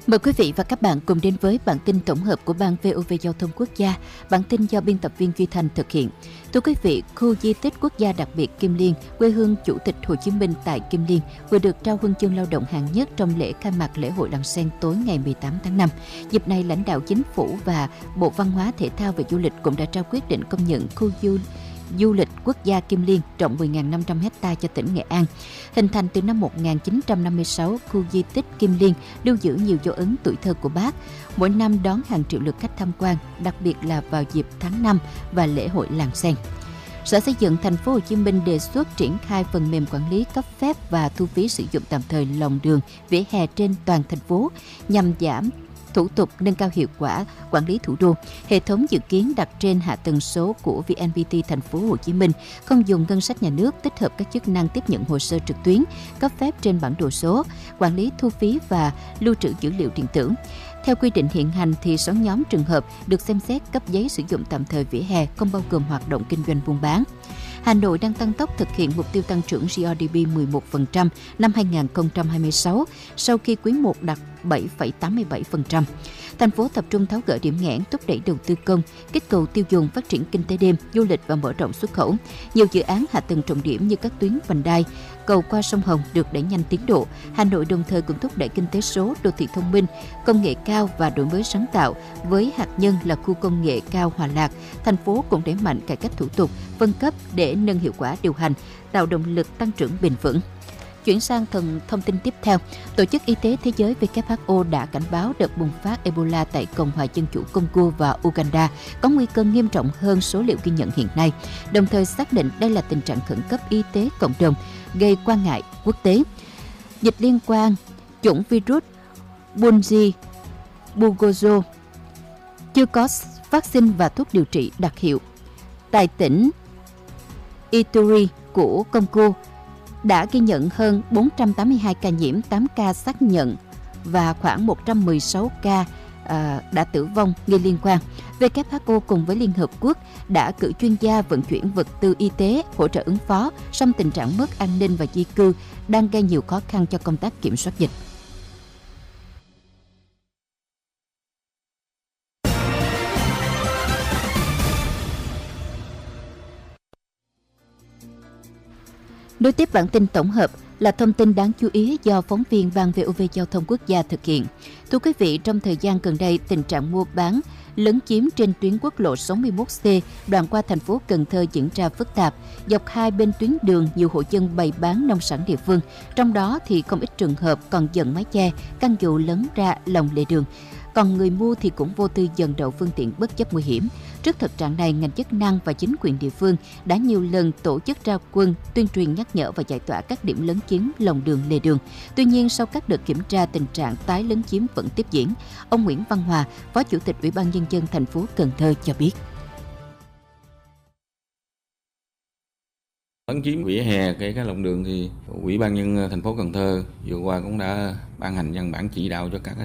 Mời quý vị và các bạn cùng đến với bản tin tổng hợp của Ban VOV Giao thông Quốc gia. Bản tin do biên tập viên Duy Thanh thực hiện. Thưa quý vị, khu di tích quốc gia đặc biệt Kim Liên, quê hương Chủ tịch Hồ Chí Minh tại Kim Liên, vừa được trao huân chương lao động hạng nhất trong lễ khai mạc lễ hội Làng Sen tối ngày 18 tháng 5. Dịp này, lãnh đạo Chính phủ và Bộ Văn hóa, Thể thao và Du lịch cũng đã trao quyết định công nhận khu du lịch quốc gia Kim Liên rộng 10.500 ha cho tỉnh Nghệ An. Hình thành từ năm 1956, khu di tích Kim Liên lưu giữ nhiều dấu ấn tuổi thơ của Bác. Mỗi năm đón hàng triệu lượt khách tham quan, đặc biệt là vào dịp tháng 5 và lễ hội Làng Sen. Sở Xây dựng Thành phố Hồ Chí Minh đề xuất triển khai phần mềm quản lý cấp phép và thu phí sử dụng tạm thời lòng đường, vỉa hè trên toàn thành phố nhằm giảm thủ tục, nâng cao hiệu quả quản lý thủ đô. Hệ thống dự kiến đặt trên hạ tầng số của VNPT Thành phố Hồ Chí Minh, không dùng ngân sách nhà nước, tích hợp các chức năng tiếp nhận hồ sơ trực tuyến, cấp phép trên bản đồ số, quản lý thu phí và lưu trữ dữ liệu điện tử. Theo quy định hiện hành thì 6 nhóm trường hợp được xem xét cấp giấy sử dụng tạm thời vỉa hè, không bao gồm hoạt động kinh doanh buôn bán. Hà Nội đang tăng tốc thực hiện mục tiêu tăng trưởng GRDP 11% năm 2026 sau khi quý 1 đạt 7,87%. Thành phố tập trung tháo gỡ điểm nghẽn, thúc đẩy đầu tư công, kích cầu tiêu dùng, phát triển kinh tế đêm, du lịch và mở rộng xuất khẩu. Nhiều dự án hạ tầng trọng điểm như các tuyến vành đai, cầu qua sông Hồng được đẩy nhanh tiến độ. Hà Nội đồng thời cũng thúc đẩy kinh tế số, đô thị thông minh, công nghệ cao và đổi mới sáng tạo. Với hạt nhân là khu công nghệ cao Hòa Lạc, thành phố cũng đẩy mạnh cải cách thủ tục, phân cấp để nâng hiệu quả điều hành, tạo động lực tăng trưởng bền vững. Chuyển sang thông tin tiếp theo, Tổ chức Y tế Thế giới WHO đã cảnh báo đợt bùng phát Ebola tại Cộng hòa Dân chủ Congo và Uganda có nguy cơ nghiêm trọng hơn số liệu ghi nhận hiện nay, đồng thời xác định đây là tình trạng khẩn cấp y tế cộng đồng gây quan ngại quốc tế. Dịch liên quan chủng virus Bunji Bugozo chưa có vaccine và thuốc điều trị đặc hiệu. Tại tỉnh Ituri của Congo đã ghi nhận hơn 482 ca nhiễm, 8 ca xác nhận và khoảng 116 ca đã tử vong nghi liên quan. WHO cùng với Liên Hợp Quốc đã cử chuyên gia vận chuyển vật tư y tế hỗ trợ ứng phó, song tình trạng mất an ninh và di cư đang gây nhiều khó khăn cho công tác kiểm soát dịch. Nối tiếp bản tin tổng hợp là thông tin đáng chú ý do phóng viên Ban VOV Giao thông Quốc gia thực hiện. Thưa quý vị, trong thời gian gần đây, tình trạng mua bán lấn chiếm trên tuyến quốc lộ 61C đoạn qua thành phố Cần Thơ diễn ra phức tạp. Dọc hai bên tuyến đường, nhiều hộ dân bày bán nông sản địa phương. Trong đó thì không ít trường hợp còn dần mái che, căn dụ lấn ra lòng lề đường. Còn người mua thì cũng vô tư dần đậu phương tiện bất chấp nguy hiểm. Trước thực trạng này, ngành chức năng và chính quyền địa phương đã nhiều lần tổ chức ra quân, tuyên truyền nhắc nhở và giải tỏa các điểm lấn chiếm lòng đường lề đường. Tuy nhiên, sau các đợt kiểm tra, tình trạng tái lấn chiếm vẫn tiếp diễn. Ông Nguyễn Văn Hòa, Phó Chủ tịch Ủy ban Nhân dân thành phố Cần Thơ cho biết. Lấn chiếm vỉa hè, kể cả lòng đường thì Ủy ban nhân thành phố Cần Thơ vừa qua cũng đã ban hành văn bản chỉ đạo cho các